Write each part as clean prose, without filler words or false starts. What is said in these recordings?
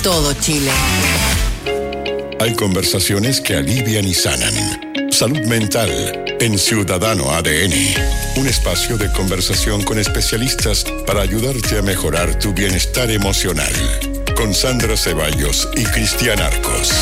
todo Chile. Hay conversaciones que alivian y sanan. Salud mental en Ciudadano ADN. Un espacio de conversación con especialistas para ayudarte a mejorar tu bienestar emocional. Con Sandra Ceballos y Cristian Arcos.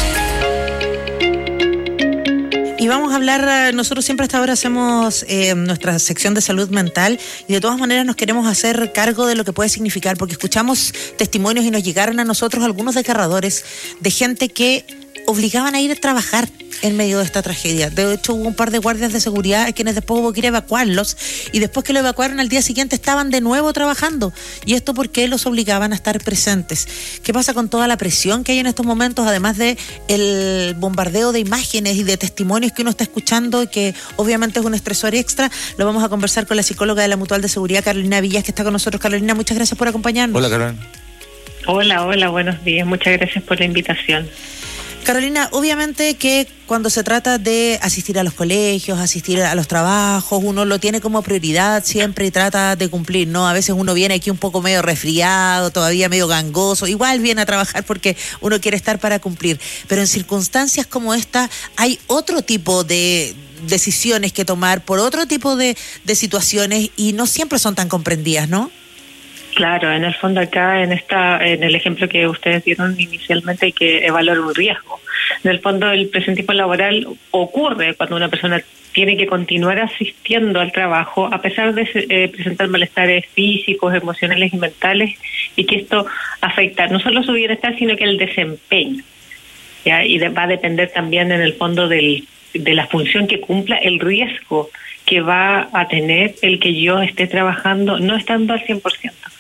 Y vamos a hablar, nosotros siempre hasta ahora hacemos nuestra sección de salud mental y de todas maneras nos queremos hacer cargo de lo que puede significar, porque escuchamos testimonios y nos llegaron a nosotros algunos desgarradores de gente que obligaban a ir a trabajar en medio de esta tragedia. De hecho, hubo un par de guardias de seguridad a quienes después hubo que ir a evacuarlos, y después que lo evacuaron al día siguiente estaban de nuevo trabajando, y esto porque los obligaban a estar presentes. ¿Qué pasa con toda la presión que hay en estos momentos, además de el bombardeo de imágenes y de testimonios que uno está escuchando y que obviamente es un estresor extra? Lo vamos a conversar con la psicóloga de la Mutual de Seguridad, Carolina Villas, que está con nosotros. Carolina, muchas gracias por acompañarnos. Hola, Carolina. Hola, buenos días. Muchas gracias por la invitación. Carolina, obviamente que cuando se trata de asistir a los colegios, asistir a los trabajos, uno lo tiene como prioridad siempre y trata de cumplir, ¿no? A veces uno viene aquí un poco medio resfriado, todavía medio gangoso, igual viene a trabajar porque uno quiere estar para cumplir. Pero en circunstancias como esta hay otro tipo de decisiones que tomar por otro tipo de situaciones y no siempre son tan comprendidas, ¿no? Claro, en el fondo acá, en el ejemplo que ustedes dieron inicialmente, hay que evaluar un riesgo. En el fondo, el presentismo laboral ocurre cuando una persona tiene que continuar asistiendo al trabajo a pesar de presentar malestares físicos, emocionales y mentales, y que esto afecta no solo su bienestar, sino que el desempeño. ¿Ya? Y va a depender también, en el fondo, de la función que cumpla, el riesgo que va a tener el que yo esté trabajando no estando al 100%.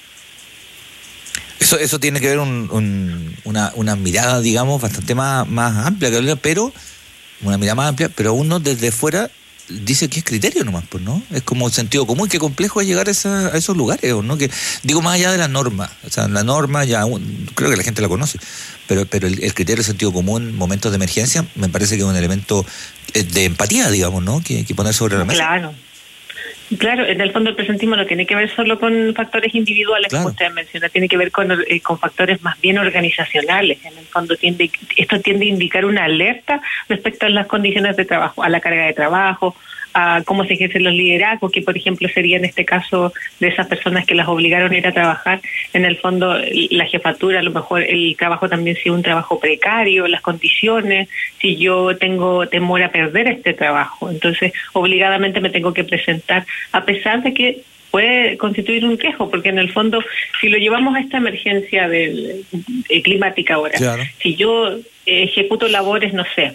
Eso tiene que ver una mirada, digamos, bastante más amplia, pero una mirada más amplia, pero uno desde fuera dice que es criterio nomás, pues, ¿no? Es como sentido común. Qué complejo es llegar a esos lugares, ¿no? Que digo, más allá de la norma, o sea, la norma ya creo que la gente la conoce, pero el criterio de sentido común, momentos de emergencia, me parece que es un elemento de empatía, digamos, ¿no? Que poner sobre la mesa. Claro, en el fondo el presentismo no tiene que ver solo con factores individuales, claro, como usted menciona, tiene que ver con factores más bien organizacionales. En el fondo esto tiende a indicar una alerta respecto a las condiciones de trabajo, a la carga de trabajo, a cómo se ejercen los liderazgos, que por ejemplo sería en este caso de esas personas que las obligaron a ir a trabajar. En el fondo la jefatura, a lo mejor el trabajo también sea un trabajo precario, las condiciones, si yo tengo temor a perder este trabajo, entonces obligadamente me tengo que presentar, a pesar de que puede constituir un riesgo, porque en el fondo, si lo llevamos a esta emergencia climática ahora, claro, si yo ejecuto labores, no sé,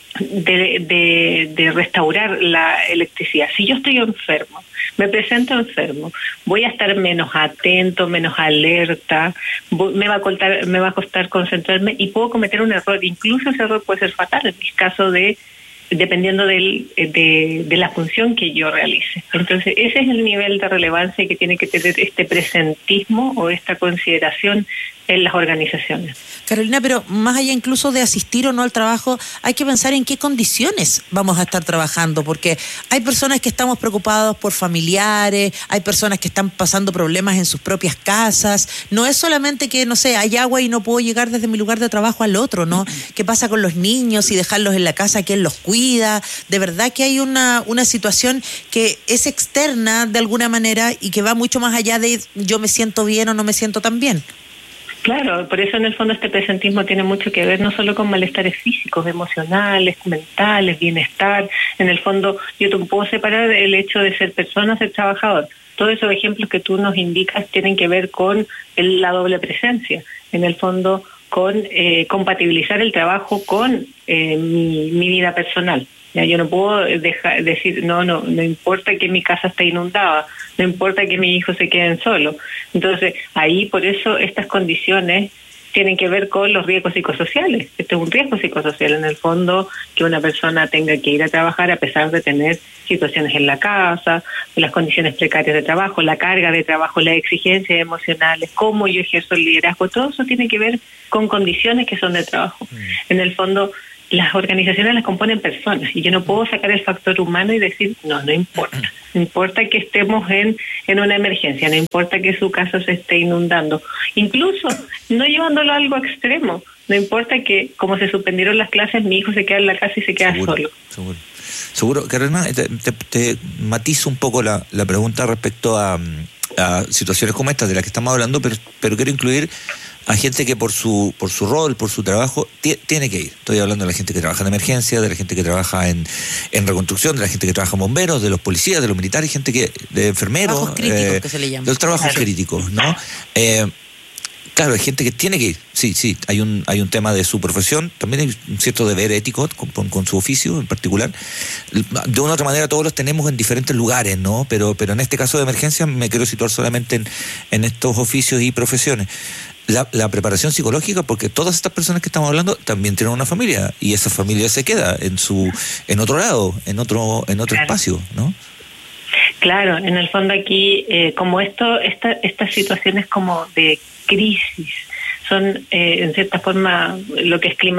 de restaurar la electricidad, si yo estoy enfermo, me presento enfermo, voy a estar menos atento, menos alerta, me va a costar concentrarme y puedo cometer un error, incluso ese error puede ser fatal en el caso dependiendo de la función que yo realice. Entonces ese es el nivel de relevancia que tiene que tener este presentismo o esta consideración en las organizaciones. Carolina, pero más allá incluso de asistir o no al trabajo, hay que pensar en qué condiciones vamos a estar trabajando, porque hay personas que estamos preocupados por familiares, hay personas que están pasando problemas en sus propias casas. No es solamente que, no sé, hay agua y no puedo llegar desde mi lugar de trabajo al otro, ¿no? ¿Qué pasa con los niños y dejarlos en la casa? ¿Quién los cuida? De verdad que hay una situación que es externa de alguna manera y que va mucho más allá de yo me siento bien o no me siento tan bien. Claro, por eso en el fondo este presentismo tiene mucho que ver no solo con malestares físicos, emocionales, mentales, bienestar. En el fondo yo te puedo separar el hecho de ser persona, ser trabajador. Todos esos ejemplos que tú nos indicas tienen que ver con la doble presencia. En el fondo con compatibilizar el trabajo con mi vida personal. Ya, yo no puedo decir, no importa que mi casa esté inundada, no importa que mis hijos se queden solos. Entonces, ahí por eso estas condiciones tienen que ver con los riesgos psicosociales. Este es un riesgo psicosocial, en el fondo, que una persona tenga que ir a trabajar a pesar de tener situaciones en la casa, las condiciones precarias de trabajo, la carga de trabajo, las exigencias emocionales, cómo yo ejerzo el liderazgo. Todo eso tiene que ver con condiciones que son de trabajo. En el fondo, las organizaciones las componen personas y yo no puedo sacar el factor humano y decir, no importa. No importa que estemos en una emergencia, no importa que su casa se esté inundando. Incluso, no llevándolo a algo extremo, no importa que, como se suspendieron las clases, mi hijo se queda en la casa y se queda solo. Seguro. Carolina, te matizo un poco la pregunta respecto a situaciones como estas de las que estamos hablando, pero quiero incluir a gente que por su rol, por su trabajo, tiene que ir. Estoy hablando de la gente que trabaja en emergencia, de la gente que trabaja en reconstrucción, de la gente que trabaja en bomberos, de los policías, de los militares, gente de enfermeros. Trabajos críticos que se le llaman. De los trabajos críticos, ¿no? Claro, hay gente que tiene que ir. Sí, hay un tema de su profesión, también hay un cierto deber ético con su oficio en particular. De una u otra manera todos los tenemos en diferentes lugares, ¿no? Pero en este caso de emergencia me quiero situar solamente en estos oficios y profesiones. La preparación psicológica, porque todas estas personas que estamos hablando también tienen una familia y esa familia se queda en otro lado, en otro espacio, ¿no? Claro, en el fondo aquí, como estas situaciones como de crisis son en cierta forma lo que es clima